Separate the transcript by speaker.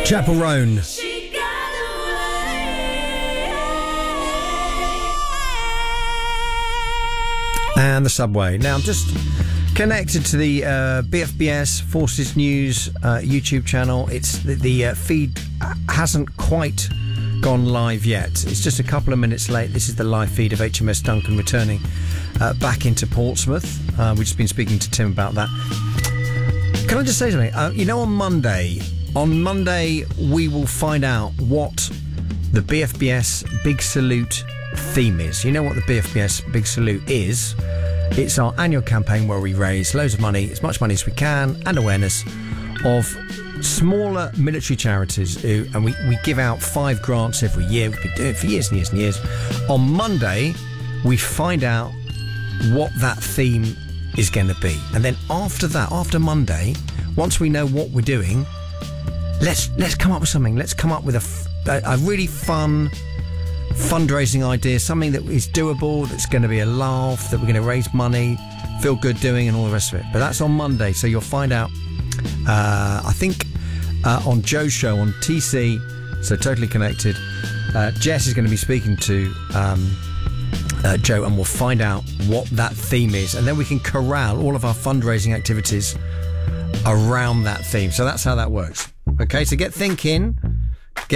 Speaker 1: Chapel Roan. And the Subway. Now, I'm just connected to the BFBS Forces News YouTube channel. It's the feed hasn't quite gone live yet. It's just a couple of minutes late. This is the live feed of HMS Duncan returning back into Portsmouth. We've just been speaking to Tim about that. Can I just say something? On Monday, we will find out what the BFBS Big Salute theme is. You know what the BFBS Big Salute is? It's our annual campaign where we raise loads of money, as much money as we can, and awareness of smaller military charities. And we give out 5 grants every year. We've been doing it for years and years and years. On Monday, we find out what that theme is going to be. And then after that, after Monday, once we know what we're doing, let's come up with something. Let's come up with a really fun fundraising idea, something that is doable, that's going to be a laugh, that we're going to raise money, feel good doing, and all the rest of it. But that's on Monday, so you'll find out, I think, on Joe's show on TC, so Totally Connected. Jess is going to be speaking to Joe, and we'll find out what that theme is, and then we can corral all of our fundraising activities around that theme. So that's how that works. Okay, so get thinking.